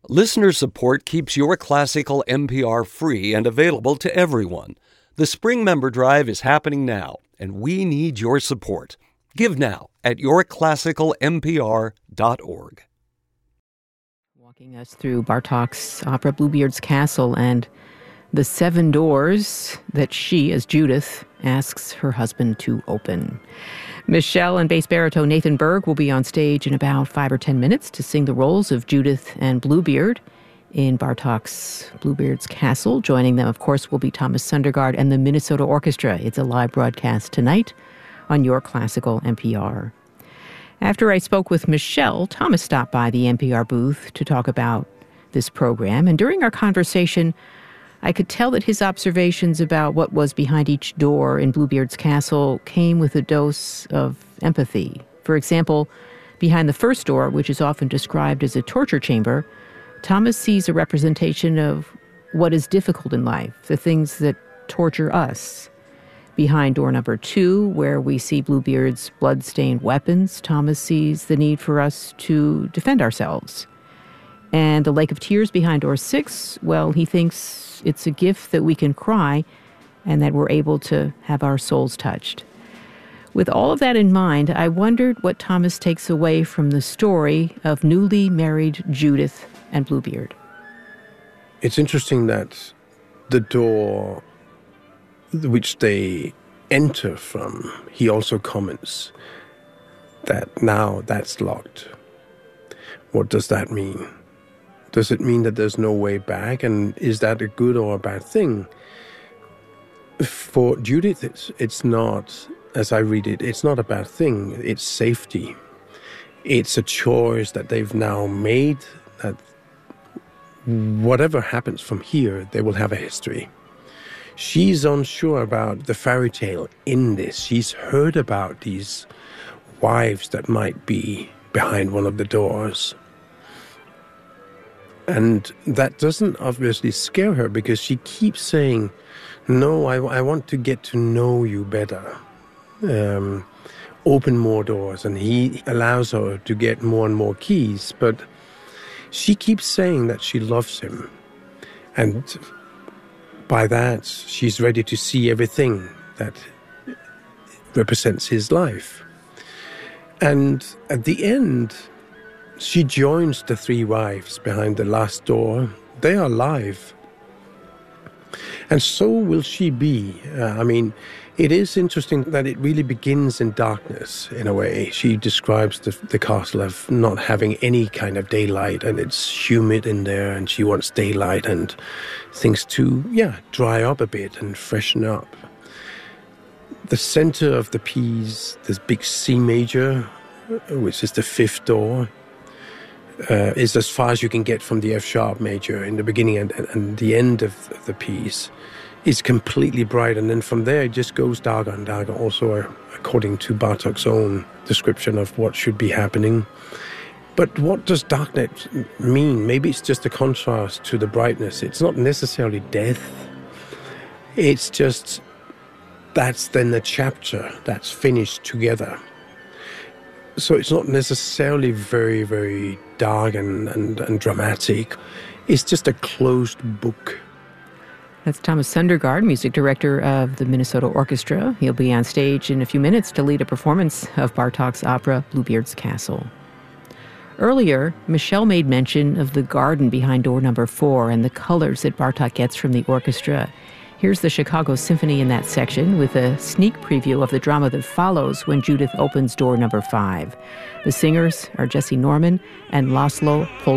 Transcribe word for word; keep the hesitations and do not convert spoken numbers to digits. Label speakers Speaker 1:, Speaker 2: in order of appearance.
Speaker 1: Listener support keeps Your Classical N P R free and available to everyone. The Spring Member Drive is happening now, and we need your support. Give now at your classical n p r dot org.
Speaker 2: Walking us through Bartók's opera Bluebeard's Castle and the seven doors that she, as Judith, asks her husband to open. Michelle and bass baritone Nathan Berg will be on stage in about five or ten minutes to sing the roles of Judith and Bluebeard in Bartók's Bluebeard's Castle. Joining them, of course, will be Thomas Sundergaard and the Minnesota Orchestra. It's a live broadcast tonight on Your Classical N P R. After I spoke with Michelle, Thomas stopped by the N P R booth to talk about this program, and during our conversation, I could tell that his observations about what was behind each door in Bluebeard's Castle came with a dose of empathy. For example, behind the first door, which is often described as a torture chamber, Thomas sees a representation of what is difficult in life, the things that torture us. Behind door number two, where we see Bluebeard's blood-stained weapons, Thomas sees the need for us to defend ourselves. And the Lake of Tears behind door six, well, he thinks it's a gift that we can cry and that we're able to have our souls touched. With all of that in mind, I wondered what Thomas takes away from the story of newly married Judith and Bluebeard.
Speaker 3: It's interesting that the door which they enter from, he also comments that now that's locked. What does that mean? Does it mean that there's no way back? And is that a good or a bad thing? For Judith, it's, it's not, as I read it, it's not a bad thing. It's safety. It's a choice that they've now made, that whatever happens from here, they will have a history. She's unsure about the fairy tale in this. She's heard about these wives that might be behind one of the doors. And that doesn't obviously scare her because she keeps saying, no, I, I want to get to know you better. Um, open more doors. And he allows her to get more and more keys. But she keeps saying that she loves him. And by that, she's ready to see everything that represents his life. And at the end, she joins the three wives behind the last door. They are alive. And so will she be. Uh, I mean, it is interesting that it really begins in darkness, in a way. She describes the, the castle of not having any kind of daylight, and it's humid in there, and she wants daylight and things to, yeah, dry up a bit and freshen up. The center of the piece, this big C major, which is the fifth door, Uh, is as far as you can get from the F sharp major in the beginning and, and, and the end of the piece is completely bright, and then from there it just goes darker and darker, also uh, according to Bartók's own description of what should be happening. But what does darkness mean? Maybe it's just a contrast to the brightness. It's not necessarily death. It's just that's then the chapter that's finished together. So it's not necessarily very, very dark and, and, and dramatic. It's just a closed book.
Speaker 2: That's Thomas Sundergaard, music director of the Minnesota Orchestra. He'll be on stage in a few minutes to lead a performance of Bartók's opera Bluebeard's Castle. Earlier, Michelle made mention of the garden behind door number four and the colors that Bartók gets from the orchestra. Here's the Chicago Symphony in that section with a sneak preview of the drama that follows when Judith opens door number five. The singers are Jesse Norman and Laszlo Pol.